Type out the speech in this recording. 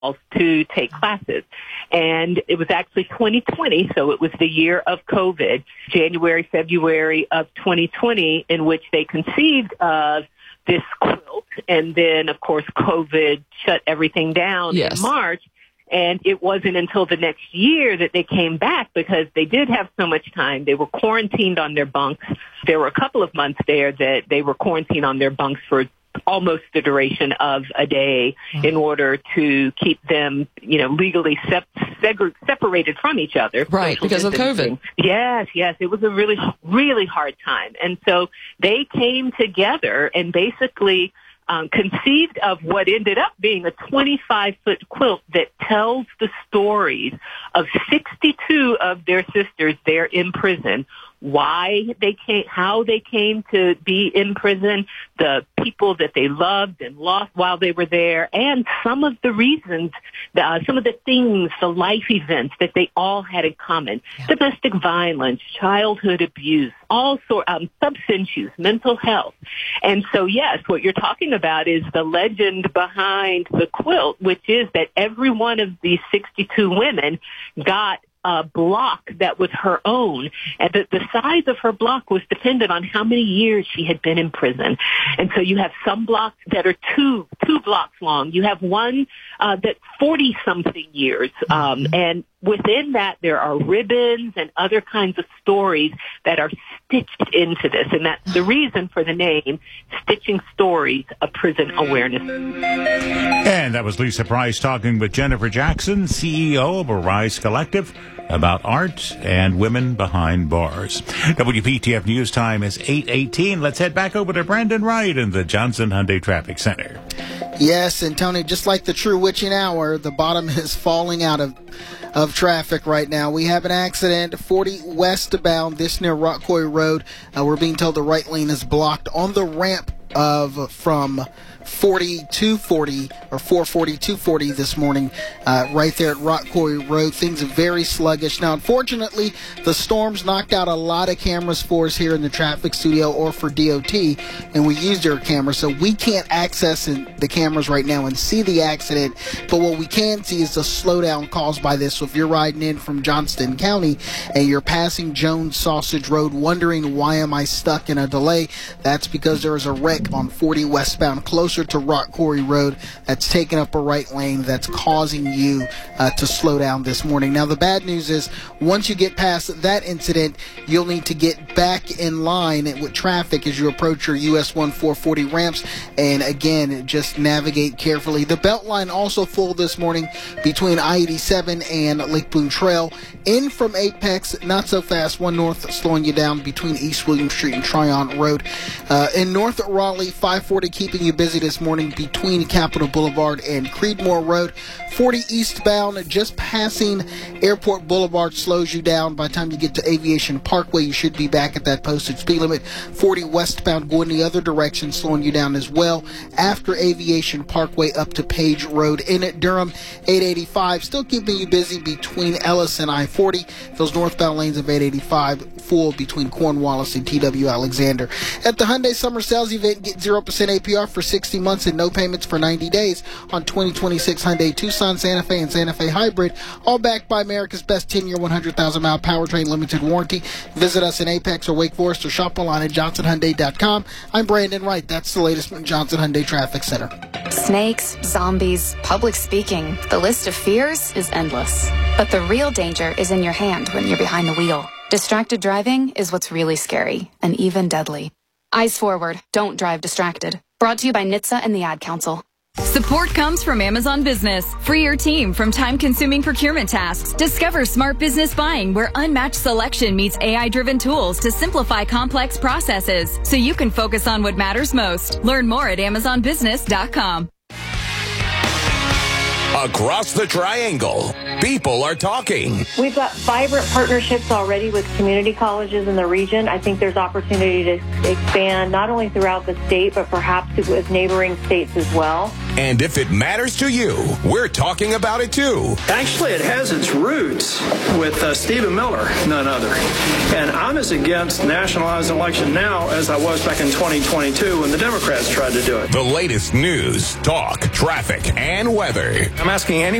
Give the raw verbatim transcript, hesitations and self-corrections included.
to take classes. And it was actually twenty twenty, so it was the year of COVID, January, February of twenty twenty, in which they conceived of this quilt. And then, of course, COVID shut everything down yes. in March. And it wasn't until the next year that they came back because they did have so much time. They were quarantined on their bunks. There were a couple of months there that they were quarantined on their bunks for almost the duration of a day mm-hmm. in order to keep them, you know, legally sep- seg- separated from each other. Right, because of COVID. Yes, yes. It was a really, really hard time. And so they came together and basically Um, conceived of what ended up being a twenty-five foot quilt that tells the stories of sixty-two of their sisters there in prison, why they came, how they came to be in prison, the people that they loved and lost while they were there, and some of the reasons, uh, some of the things, the life events that they all had in common. Yeah. Domestic violence, childhood abuse, all sort, um, substance use, mental health. And so, yes, what you're talking about is the legend behind the quilt, which is that every one of these sixty-two women got a block that was her own, and that the size of her block was dependent on how many years she had been in prison. And so you have some blocks that are two two blocks long. You have one uh, that's forty something years, um, and within that there are ribbons and other kinds of stories that are stitched into this, and that's the reason for the name, Stitching Stories of Prison Awareness. And that was Lisa Price talking with Jennifer Jackson, C E O of Arise Collective, about art and women behind bars. W P T F News Time is eight eighteen. Let's head back over to Brandon Wright in the Johnson Hyundai Traffic Center. Yes, and Tony, just like the true witching hour, the bottom is falling out of of traffic right now. We have an accident, forty westbound, this near Rock Quarry Road. Uh, we're being told the right lane is blocked on the ramp of from forty to forty or four forty to forty this morning, uh, right there at Rock Quarry Road. Things are very sluggish. Now, unfortunately, the storms knocked out a lot of cameras for us here in the traffic studio or for D O T, and we used their cameras, so we can't access the cameras right now and see the accident. But what we can see is the slowdown caused by this. So if you're riding in from Johnston County and you're passing Jones Sausage Road wondering why am I stuck in a delay, that's because there is a wreck on forty westbound closer to Rock Quarry Road that's taking up a right lane that's causing you uh, to slow down this morning. Now, the bad news is once you get past that incident, you'll need to get back in line with traffic as you approach your U S one four forty ramps, and again, just navigate carefully. The Beltline also full this morning between I eighty-seven and Lake Boone Trail. In from Apex, not so fast, one north slowing you down between East William Street and Tryon Road. Uh, in North Raleigh, five forty keeping you busy this morning between Capitol Boulevard and Creedmoor Road. forty eastbound, just passing Airport Boulevard slows you down. By the time you get to Aviation Parkway, you should be back at that posted speed limit. forty westbound going the other direction, slowing you down as well. After Aviation Parkway up to Page Road. In at Durham, eight eighty-five, still keeping you busy between Ellis and I forty. Those northbound lanes of eight eighty-five full between Cornwallis and T W Alexander. At the Hyundai Summer Sales Event, get zero percent A P R for sixty months and no payments for ninety days on twenty twenty-six Hyundai Tucson, Santa Fe, and Santa Fe Hybrid, all backed by America's best ten-year, one hundred thousand mile powertrain limited warranty. Visit us in Apex or Wake Forest or shop online at johnson hyundai dot com. I'm Brandon Wright. That's the latest from Johnson Hyundai Traffic Center. Snakes, zombies, public speaking. The list of fears is endless. But the real danger is in your hand when you're behind the wheel. Distracted driving is what's really scary and even deadly. Eyes forward. Don't drive distracted. Brought to you by N H T S A and the Ad Council. Support comes from Amazon Business. Free your team from time-consuming procurement tasks. Discover smart business buying where unmatched selection meets A I-driven tools to simplify complex processes so you can focus on what matters most. Learn more at amazon business dot com. Across the Triangle, people are talking. We've got vibrant partnerships already with community colleges in the region. I think there's opportunity to expand not only throughout the state, but perhaps with neighboring states as well. And if it matters to you, we're talking about it too. Actually, it has its roots with uh, Stephen Miller, none other. And I'm as against nationalized election now as I was back in twenty twenty-two when the Democrats tried to do it. The latest news, talk, traffic, and weather. I'm asking any